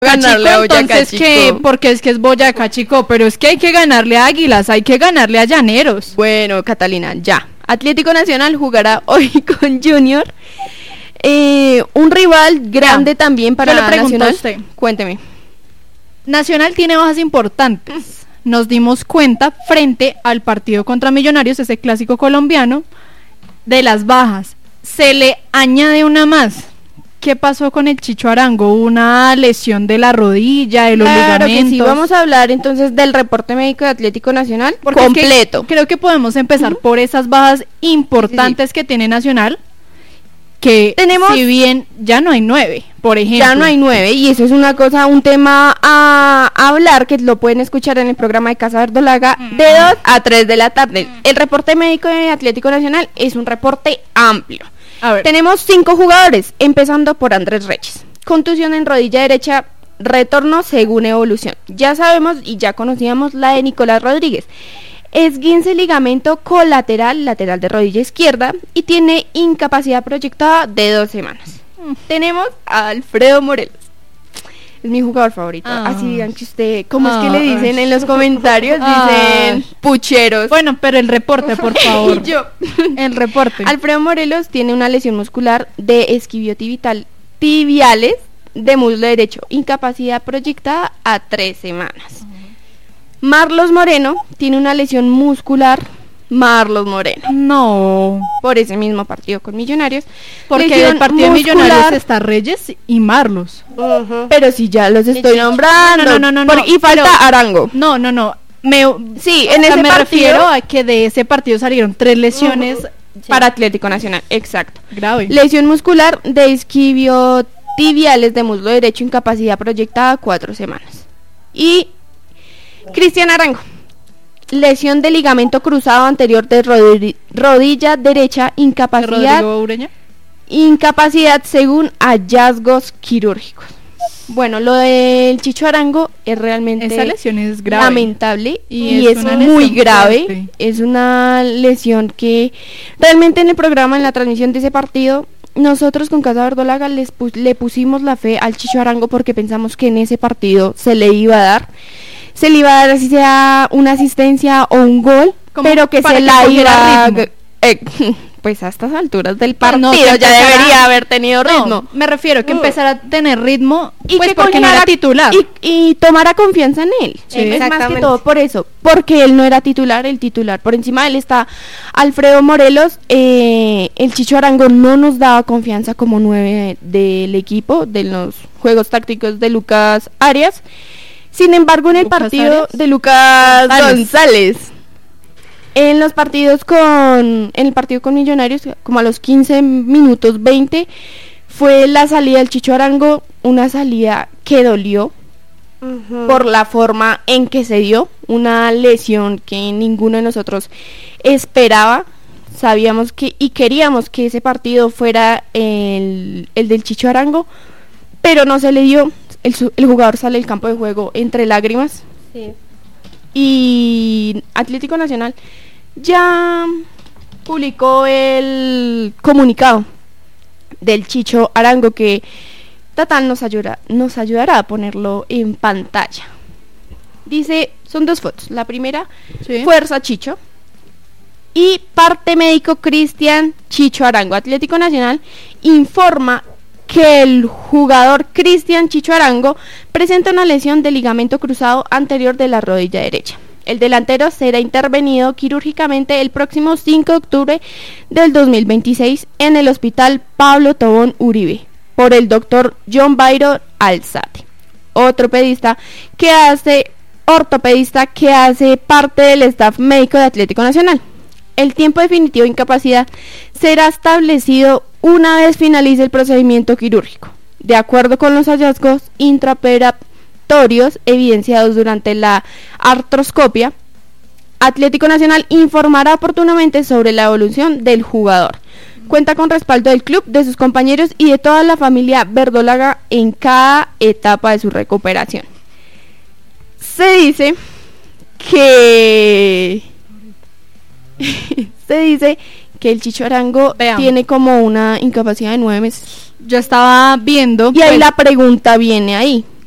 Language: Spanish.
ganarle a Boyacá entonces Chico. que, porque es que es Boyacá Chico, pero es que hay que ganarle a Águilas, hay que ganarle a Llaneros. Bueno, Catalina, ya. Atlético Nacional jugará hoy con Junior. Un rival grande también para yo le pregunto Nacional. a usted. Cuénteme. Nacional tiene bajas importantes. Nos dimos cuenta frente al partido contra Millonarios, ese clásico colombiano, de las bajas. Se le añade una más. ¿Qué pasó con el Chicho Arango? Una lesión de la rodilla, de los Claro ligamentos. que sí, vamos a hablar entonces del reporte médico de Atlético Nacional Porque es que completo. creo que podemos empezar por esas bajas importantes que tiene Nacional, que Tenemos- si bien ya no hay 9, por ejemplo. Ya no hay 9 y eso es una cosa, un tema a hablar que lo pueden escuchar en el programa de Casa Verdolaga de 2 a 3 de la tarde. El reporte médico de Atlético Nacional es un reporte amplio. A ver, Tenemos 5 jugadores, empezando por Andrés Reyes. Contusión en rodilla derecha, retorno según evolución. Ya sabemos y ya conocíamos la de Nicolás Rodríguez. Esguince ligamento colateral, lateral de rodilla izquierda y tiene incapacidad proyectada de 2 semanas. Tenemos a Alfredo Morelos. Es mi jugador favorito. Así digan que usted, ¿cómo es que le dicen en los comentarios? Dicen pucheros. bueno, pero el reporte, por favor. Y yo. El reporte. Alfredo Morelos tiene una lesión muscular de tibiales de muslo derecho, incapacidad proyectada a 3 semanas. Marlos Moreno tiene una lesión muscular, Marlos Moreno, No, por ese mismo partido con Millonarios. porque Lesión el partido de muscular, Millonarios está Reyes y Marlos. pero si ya los estoy nombrando. No, Y falta pero- Arango. No. Sí, O en sea, ese me partido refiero a que de ese partido salieron 3 lesiones para Atlético Nacional, exacto. grave. Lesión muscular de isquiotibiales de muslo derecho, incapacidad proyectada 4 semanas. Y Cristian Arango, lesión de ligamento cruzado anterior de rodilla derecha, Rodrigo Ureña. incapacidad según hallazgos quirúrgicos. Bueno, lo del Chicho Arango es realmente Esa lesión es grave. lamentable Y y es es una muy lesión grave. fuerte. Es una lesión que realmente en el programa, en la transmisión de ese partido, nosotros con Casa Verdolaga le pusimos la fe al Chicho Arango porque pensamos que en ese partido se le iba a dar. Se le iba a dar así sea una asistencia o un gol, Como pero que para se que la cogiera iba ritmo. pues a estas alturas del Pues partido no, que ya empezara- debería haber tenido No, ritmo. me refiero que empezara a tener ritmo Y pues que porque no era cogiera- titular. y tomara confianza en él. Sí. Es más que Exactamente. todo por eso, porque él no era titular, el titular. Por encima de él está Alfredo Morelos. El Chicho Arango no nos daba confianza como 9 del equipo, de los juegos tácticos de Lucas Arias. Sin embargo, en el ¿Lucas partido Arias? de Lucas González. González. En el partido con Millonarios, como a los 15 minutos 20, fue la salida del Chicho Arango, una salida que dolió por la forma en que se dio, una lesión que ninguno de nosotros esperaba. Sabíamos que y queríamos que ese partido fuera el del Chicho Arango, pero no se le dio. El jugador sale del campo de juego entre lágrimas. Sí. Y Atlético Nacional ya publicó el comunicado del Chicho Arango, que Tatán nos ayudará a ponerlo en pantalla. Dice, son 2 fotos. La primera, Sí. Fuerza Chicho, y parte médico Cristian Chicho Arango. Atlético Nacional informa que el jugador Cristian Chicho Arango presenta una lesión de ligamento cruzado anterior de la rodilla derecha. El delantero será intervenido quirúrgicamente el próximo 5 de octubre del 2026 en el Hospital Pablo Tobón Uribe por el doctor John Byron Alzate, ortopedista que hace parte del staff médico de Atlético Nacional. El tiempo definitivo de incapacidad será establecido una vez finalice el procedimiento quirúrgico, de acuerdo con los hallazgos intraoperatorios evidenciados durante la artroscopia. Atlético Nacional informará oportunamente sobre la evolución del jugador. Cuenta con respaldo del club, de sus compañeros y de toda la familia verdolaga en cada etapa de su recuperación. Se dice que el Chicho Arango Veamos. tiene como una incapacidad de 9 meses. Yo estaba viendo Y ahí pues, la pregunta viene ahí.